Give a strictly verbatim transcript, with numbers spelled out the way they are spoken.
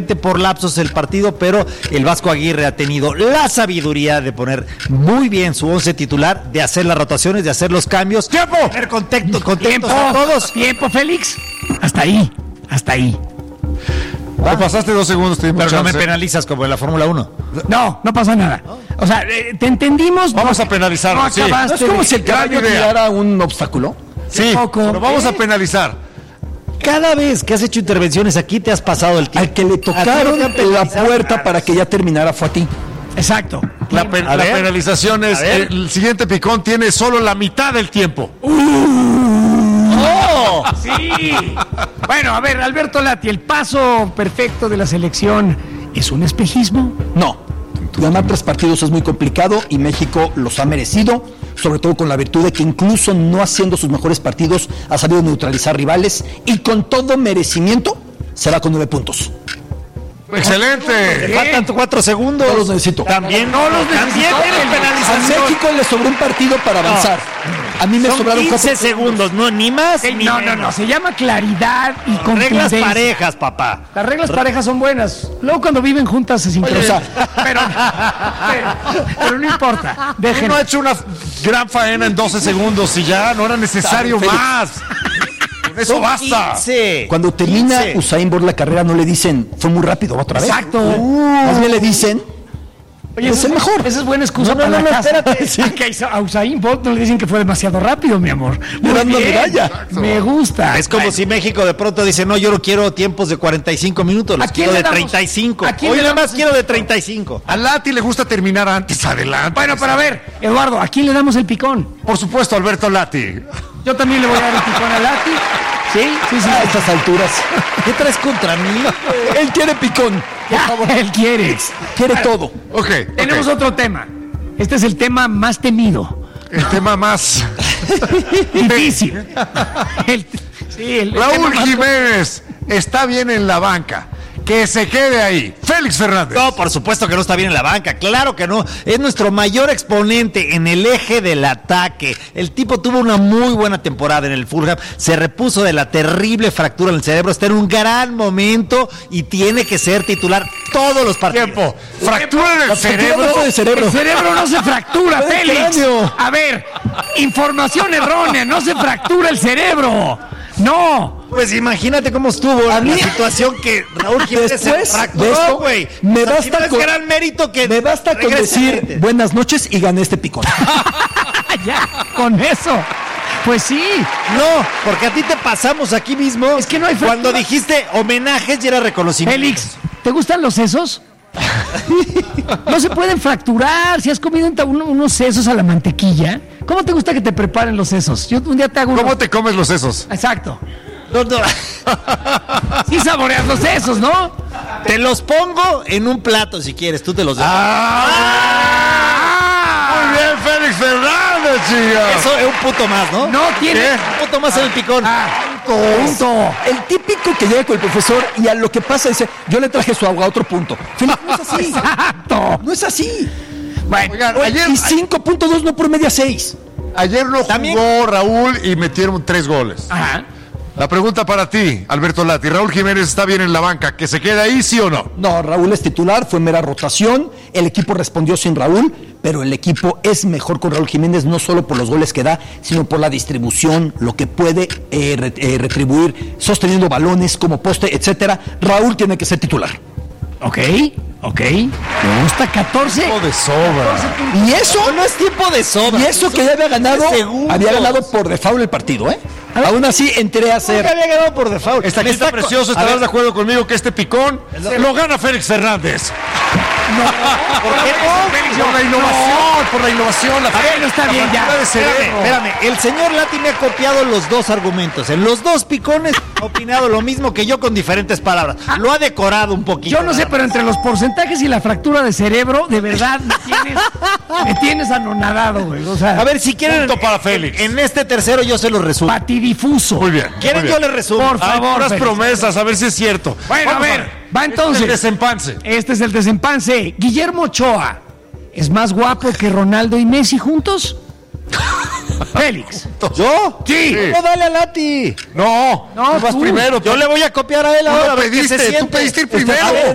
repente por lapsos el partido, pero el Vasco Aguirre ha tenido la sabiduría de poner muy bien su once titular, de hacer las rotaciones, de hacer los cambios. ¡Tiempo! Tener contexto, contentos ¡Tiempo! a todos. ¡Tiempo, Félix! Hasta ahí, hasta ahí. Te pasaste dos segundos, te dimos Pero no me chance. penalizas como en la Fórmula uno. No, no pasa nada. O sea, eh, te entendimos. Vamos no- a penalizarlo, no sí. acabaste ¿No es como de- si el gran caballo idea. tirara un obstáculo? Sí, poco. pero vamos ¿Eh? a penalizar. Cada vez que has hecho intervenciones aquí te has pasado el tiempo. Al que le A ti no tocaron te han la penalizado puerta nada. para que ya terminara fue a ti. Exacto. La, pen- A la ver. penalización es, A ver. eh, el siguiente picón tiene solo la mitad del tiempo. ¡Oh! Sí. Bueno, a ver, Alberto Lati, el paso perfecto de la selección es un espejismo. No. Ganar tres partidos es muy complicado y México los ha merecido, sobre todo con la virtud de que incluso no haciendo sus mejores partidos ha sabido neutralizar rivales y con todo merecimiento se va con nueve puntos. ¡Excelente! Te faltan cuatro segundos. No los necesito. También no los También tienes A penalización. México le sobró un partido para avanzar. A mí me Son sobraron quince cuatro segundos, no, ni más Eh, ni No, no, menos. no, se llama claridad y Reglas contundencia. parejas, papá. Las reglas parejas son buenas. Luego cuando viven juntas se sincronizan. Pero, pero, pero no importa. Dejen. Uno ha hecho una gran faena en doce segundos y ya no era necesario Félix. más. Con eso basta. quince. Cuando termina quince. Usain Bolt la carrera no le dicen fue muy rápido otra vez. Exacto. Más bien le dicen Oye, es el mejor. Esa es buena excusa No, no, para no, la no, casa. espérate. Sí. A que a Usain Bolt no le dicen que fue demasiado rápido, mi amor. Muy dan una bien. medalla. Me gusta. Es como si México de pronto dice, no, yo no quiero tiempos de cuarenta y cinco minutos, los ¿A quién quiero le de damos? treinta y cinco. ¿A quién Hoy le nada más damos? quiero de treinta y cinco. A Lati le gusta terminar antes, adelante. Bueno, para ver, Eduardo, ¿a quién le damos el picón? Por supuesto, Alberto Lati. Yo también le voy a dar el picón a Lati. ¿Sí? Sí, sí. a estas alturas. ¿Qué traes contra mí? Él quiere picón. Ya, él quiere. Quiere todo. Ok, Tenemos ok. otro tema. Este es el tema más temido. El tema más... Difícil. El- sí, el, el tema Raúl más- Jiménez está bien en la banca. Que se quede ahí. Félix Fernández. No, por supuesto que no está bien en la banca, claro que no. Es nuestro mayor exponente en el eje del ataque. El tipo tuvo una muy buena temporada en el Fulham, se repuso de la terrible fractura en el cerebro, está en un gran momento y tiene que ser titular todos los partidos. Tiempo. Fractura en el La fractura cerebro. no fue de cerebro. El cerebro no se fractura, Fue de Félix. cráneo. A ver, información errónea, no se fractura el cerebro. No. Pues imagínate cómo estuvo A la mí- situación que Raúl Jiménez Después se de fracturó, esto, güey. me O sea, basta si no es con- gran mérito que Me basta con regrese decir antes. buenas noches y gané este picón. Ya, con eso. Pues sí. No, porque a ti te pasamos aquí mismo. Es que no hay Cuando fractura. dijiste homenajes y era reconocimiento. Félix, ¿te gustan los sesos? No se pueden fracturar. Si has comido un- un- unos sesos a la mantequilla, ¿cómo te gusta que te preparen los sesos? Yo un día te hago uno. ¿Cómo te comes los sesos? Exacto. No, no. Sí saboreas los sesos, ¿no? Te los pongo en un plato si quieres, tú te los das. Muy bien, Félix Fernández, chica. Eso es un punto más, ¿no? No tiene. ¿Qué? Un punto más en el picón. Ah, punto. El típico que llega con el profesor y a lo que pasa dice, yo le traje su agua a otro punto. Félix, no es así. Exacto. No es así. Bueno, Oigan, Oye, ayer, y cinco punto dos no por media seis. ayer no También- jugó Raúl y metieron tres goles. ajá. La pregunta para ti, Alberto Lati. Raúl Jiménez está bien en la banca. ¿Que se quede ahí, sí o no? No, Raúl es titular, fue mera rotación. El equipo respondió sin Raúl, pero el equipo es mejor con Raúl Jiménez, no solo por los goles que da, sino por la distribución, lo que puede eh, re- eh, retribuir, sosteniendo balones como poste, etcétera. Raúl tiene que ser titular. Ok, ok. Me gusta catorce. Tiempo de sobra. Y eso, No, no es tiempo de sobra. y eso que ya había ganado, segundos. había ganado por default el partido, ¿eh? Aún así entré a Nunca hacer. había ganado por default. Está aquí Me está co- precioso. A ¿Estarás ver, de acuerdo conmigo que este picón lo gana Félix Fernández? ¿por qué no? Por la innovación, por la innovación. La A ver, no está bien ya. fractura de Espérame, cerebro. espérame. El señor Lati me ha copiado los dos argumentos. En los dos picones ha opinado lo mismo que yo con diferentes palabras. Lo ha decorado un poquito. Yo no sé, pero entre los porcentajes y la fractura de cerebro, de verdad me tienes, me tienes anonadado, güey. O sea, A ver, si quieren. Punto para Félix. En este tercero yo se los resumo. patidifuso. Muy bien. ¿Quieren? muy Yo bien. les resumo. Por Hay favor, puras Félix. promesas, a ver si es cierto. Bueno, a Vamos ver, va entonces. El desempance. Este es el desempance. Guillermo Ochoa es más guapo que Ronaldo y Messi juntos. Félix. ¿Yo? Sí. No, dale a Lati. No, No, tú vas tú. primero. Yo le voy a copiar a él Tú ahora. lo a ver qué se pediste, tú siente. pediste ir Este, primero. a ver,